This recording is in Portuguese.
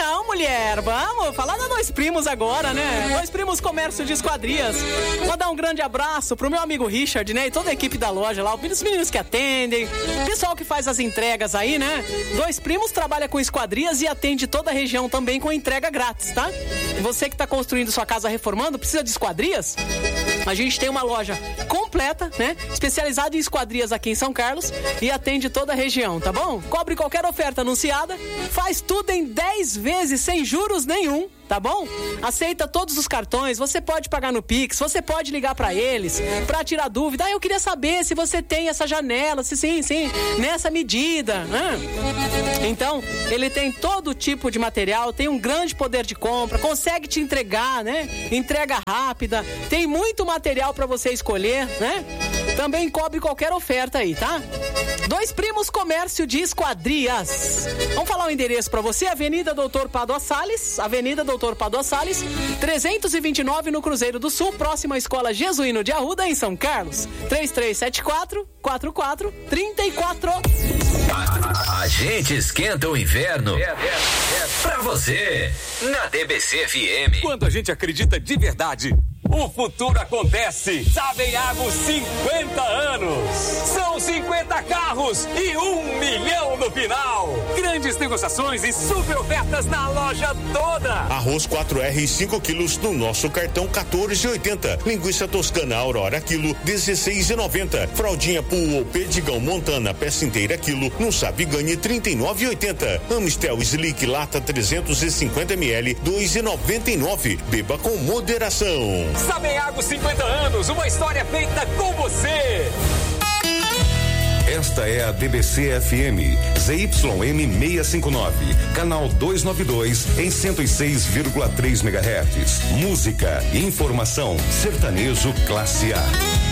Não, mulher, vamos falar da Dois Primos agora, né? Dois Primos Comércio de Esquadrias. Vou dar um grande abraço pro meu amigo Richard, né? E toda a equipe da loja lá, os meninos que atendem, pessoal que faz as entregas aí, né? Dois Primos trabalha com esquadrias e atende toda a região também com entrega grátis, tá? E você que tá construindo sua casa reformando, precisa de esquadrias? A gente tem uma loja completa, né? Especializada em esquadrias aqui em São Carlos e atende toda a região, tá bom? Cobre qualquer oferta anunciada, faz tudo em 10 vezes sem juros nenhum, tá bom? Aceita todos os cartões, você pode pagar no Pix, você pode ligar pra eles, pra tirar dúvida. Eu queria saber se você tem essa janela, se sim, nessa medida, né? Então, ele tem todo tipo de material, tem um grande poder de compra, consegue te entregar, né? Entrega rápida, tem muito material pra você escolher, né? Também cobre qualquer oferta aí, tá? Dois Primos Comércio de Esquadrias. Vamos falar o endereço pra você, Avenida Doutor Padua Salles, 329 no Cruzeiro do Sul, próximo à Escola Jesuíno de Arruda, em São Carlos. 3374-4434. A gente esquenta o inverno pra você, na DBC FM. Quando a gente acredita de verdade, o futuro acontece. Sabeago 50 anos. São 50 carros e 1 milhão no final. Grandes negociações e super ofertas na loja toda. Arroz 4R 5 quilos no nosso cartão 14,80. Linguiça toscana Aurora quilo 16,90. Fraldinha Pool ou Perdigão Montana peça inteira quilo no Sabe Ganhe 39,80. Amstel Slick lata 350 ml 2,99. Beba com moderação. Sabeago 50 anos, uma história feita com você. Esta é a DBC FM, ZYM 659, canal 292 em 106,3 MHz. Música, informação, sertanejo classe A.